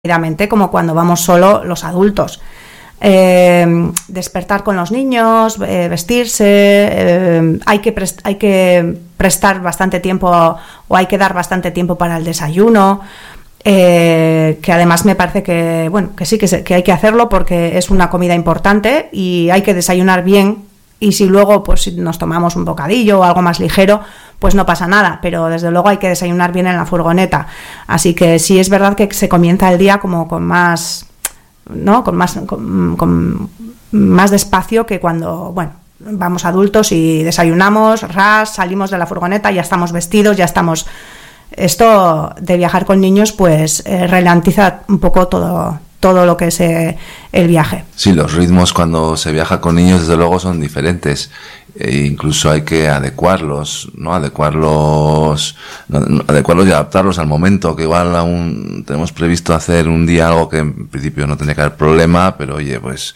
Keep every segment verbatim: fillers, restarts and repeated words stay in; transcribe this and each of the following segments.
rápidamente como cuando vamos solo los adultos. Eh, despertar con los niños, eh, vestirse, eh, hay que prest- hay que prestar bastante tiempo o hay que dar bastante tiempo para el desayuno, eh, que además me parece que bueno que sí que, se, que hay que hacerlo porque es una comida importante y hay que desayunar bien. Y si luego pues si nos tomamos un bocadillo o algo más ligero, pues no pasa nada, pero desde luego hay que desayunar bien en la furgoneta. Así que sí es verdad que se comienza el día como con más, ¿no? Con más, con, con más despacio que cuando, bueno, vamos adultos y desayunamos, ras, salimos de la furgoneta, ya estamos vestidos, ya estamos. Esto de viajar con niños pues eh, ralentiza un poco todo. todo lo que es eh, el viaje. Sí, los ritmos cuando se viaja con niños desde luego son diferentes, e incluso hay que adecuarlos, ¿no? Adecuarlos, no, adecuarlos y adaptarlos al momento, que igual aún tenemos previsto hacer un día algo que en principio no tiene que haber problema, pero oye, pues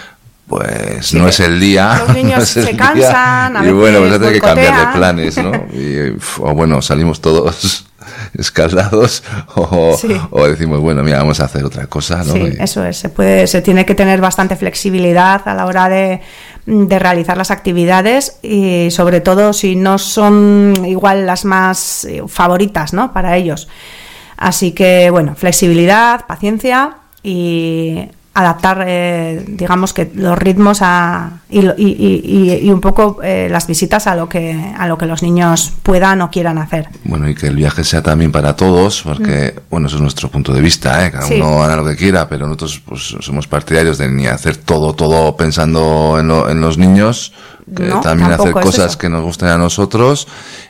pues sí, no es el día. Los niños no es se cansan, a y bueno, pues hay que cambiar de boicotean. planes, ¿no? Y, o bueno, salimos todos escaldados o, sí. o decimos, bueno, mira, vamos a hacer otra cosa, ¿no? Sí, y... eso es, se puede, se tiene que tener bastante flexibilidad a la hora de, de realizar las actividades y sobre todo si no son igual las más favoritas, ¿no? Para ellos. Así que, bueno, flexibilidad, paciencia y adaptar, eh, digamos que los ritmos a y, y, y, y un poco eh, las visitas a lo que a lo que los niños puedan o quieran hacer. Bueno, y que el viaje sea también para todos, porque, mm. bueno, eso es nuestro punto de vista, ¿eh? Cada sí. uno hará lo que quiera, pero nosotros pues somos partidarios de ni hacer todo, todo pensando en, lo, en los niños, que no, también hacer cosas eso. que nos gusten a nosotros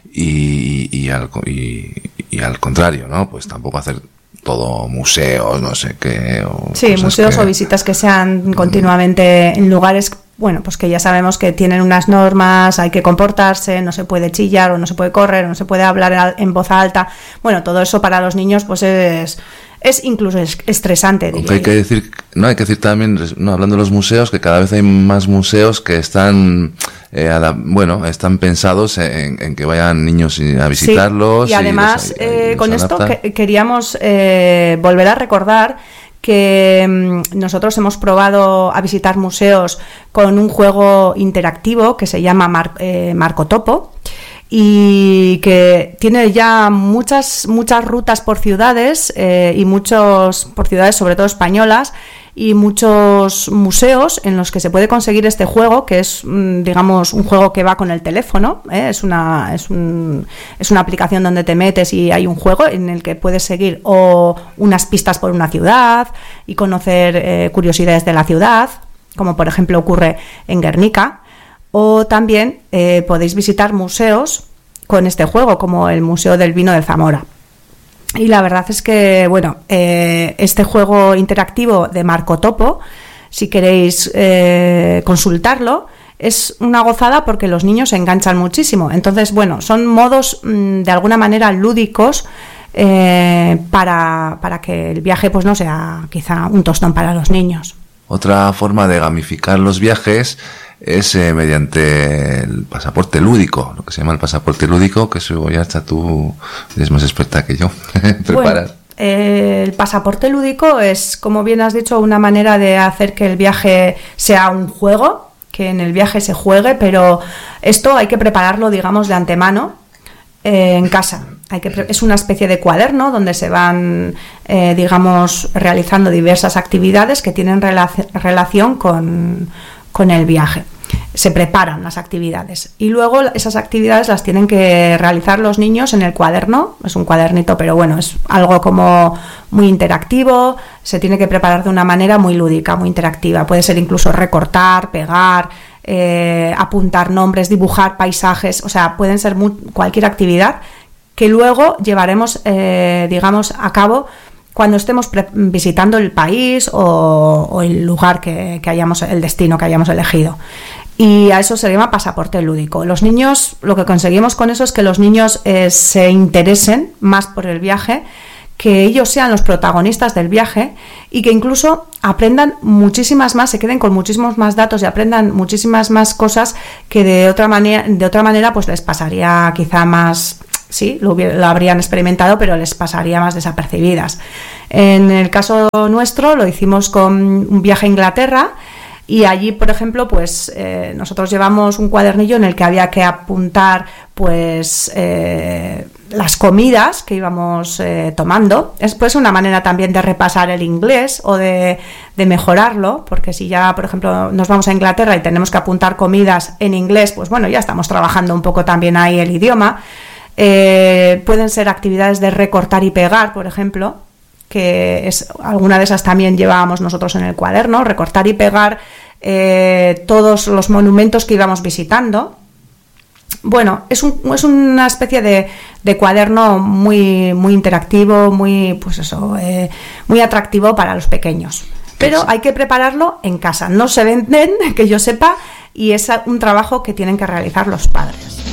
y, y, al, y, y al contrario, ¿no? Pues tampoco hacer todo museos, no sé qué. O sí, museos que... o visitas que sean continuamente en lugares, bueno, pues que ya sabemos que tienen unas normas, hay que comportarse, no se puede chillar o no se puede correr, no se puede hablar en voz alta. Bueno, todo eso para los niños pues es es incluso estresante. Aunque hay que decir, no hay que decir también, no, hablando de los museos, que cada vez hay más museos que están, eh, a la, bueno, están pensados en, en que vayan niños a visitarlos. Sí, y además, y los, eh, y con esto que, queríamos eh, volver a recordar que mmm, nosotros hemos probado a visitar museos con un juego interactivo que se llama Mar, eh, Marco Topo, y que tiene ya muchas muchas rutas por ciudades eh, y muchos por ciudades sobre todo españolas y muchos museos en los que se puede conseguir este juego, que es digamos un juego que va con el teléfono, ¿eh? es una es un es una aplicación donde te metes y hay un juego en el que puedes seguir o unas pistas por una ciudad y conocer eh, curiosidades de la ciudad, como por ejemplo ocurre en Guernica. O también eh, podéis visitar museos con este juego, como el Museo del Vino de Zamora. Y la verdad es que, bueno, eh, este juego interactivo de Marco Topo, si queréis eh, consultarlo, es una gozada porque los niños se enganchan muchísimo. Entonces, bueno, son modos mmm, de alguna manera lúdicos eh, para, para que el viaje pues no sea quizá un tostón para los niños. Otra forma de gamificar los viajes es eh, mediante el pasaporte lúdico, lo que se llama el pasaporte lúdico, que eso ya está, tú eres más experta que yo. Preparas. Bueno, eh, el pasaporte lúdico es, como bien has dicho, una manera de hacer que el viaje sea un juego, que en el viaje se juegue, pero esto hay que prepararlo, digamos, de antemano eh, en casa. Hay que pre- es una especie de cuaderno donde se van, eh, digamos, realizando diversas actividades que tienen relac- relación con, con el viaje. Se preparan las actividades y luego esas actividades las tienen que realizar los niños en el cuaderno. Es un cuadernito, pero bueno, es algo como muy interactivo. Se tiene que preparar de una manera muy lúdica, muy interactiva. Puede ser incluso recortar, pegar, eh, apuntar nombres, dibujar paisajes. O sea, pueden ser muy, cualquier actividad que luego llevaremos, eh, digamos, a cabo cuando estemos pre- visitando el país o, o el lugar que, que hayamos, el destino que hayamos elegido. Y a eso se llama pasaporte lúdico. Los niños, lo que conseguimos con eso es que los niños eh, se interesen más por el viaje, que ellos sean los protagonistas del viaje y que incluso aprendan muchísimas más, se queden con muchísimos más datos y aprendan muchísimas más cosas que de otra manera, de otra manera pues les pasaría quizá más, sí, lo, hubiera, lo habrían experimentado, pero les pasaría más desapercibidas. En el caso nuestro lo hicimos con un viaje a Inglaterra. Y allí, por ejemplo, pues eh, nosotros llevamos un cuadernillo en el que había que apuntar pues eh, las comidas que íbamos eh, tomando. Es pues una manera también de repasar el inglés o de, de mejorarlo, porque si ya, por ejemplo, nos vamos a Inglaterra y tenemos que apuntar comidas en inglés, pues bueno, ya estamos trabajando un poco también ahí el idioma. Eh, pueden ser actividades de recortar y pegar, por ejemplo, que es alguna de esas también llevábamos nosotros en el cuaderno, recortar y pegar eh, todos los monumentos que íbamos visitando. Bueno, es, un, es una especie de, de cuaderno muy, muy interactivo, muy, pues eso, eh, muy atractivo para los pequeños. Pero hay que prepararlo en casa, no se venden, que yo sepa, y es un trabajo que tienen que realizar los padres.